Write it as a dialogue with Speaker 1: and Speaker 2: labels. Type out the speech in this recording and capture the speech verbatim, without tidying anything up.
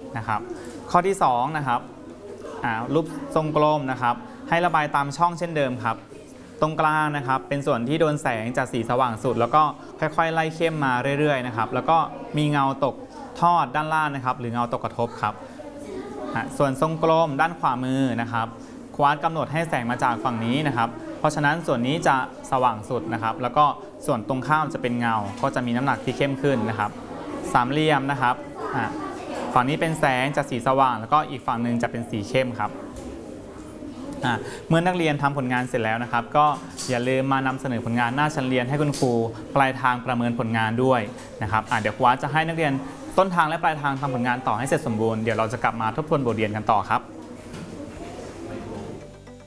Speaker 1: นะครับข้อที่สองนะครับรูปทรงกลมนะครับให้ระบายตามช่องเช่นเดิมครับตรงกลางนะครับเป็นส่วนที่โดนแสงจากสีสว่างสุดแล้วก็ค่อยๆไล่เข้มมาเรื่อยๆนะครับแล้วก็มีเงาตกทอดด้านล่างนะครับหรือเงาตกกระทบครับส่วนทรงกลมด้านขวามือนะครับควาดกำหนดให้แสงมาจากฝั่งนี้นะครับเพราะฉะนั้นส่วนนี้จะสว่างสุดนะครับแล้วก็ส่วนตรงข้ามจะเป็นเงาก็จะมีน้ำหนักที่เข้มขึ้นนะครับสามเหลี่ยมนะครับฝั่งนี้เป็นแสงจากสีสว่างแล้วก็อีกฝั่งหนึ่งจะเป็นสีเข้มครับเมื่อนักเรียนทำผลงานเสร็จแล้วนะครับก็อย่าลืมมานำเสนอผลงานหน้าชั้นเรียนให้คุณครูปลายทางประเมินผลงานด้วยนะครับเดี๋ยวครูจะให้นักเรียนต้นทางและปลายทางทำผลงานต่อให้เสร็จสมบูรณ์เดี๋ยวเราจะกลับมาทบทวนบทเรียนกันต่อครับ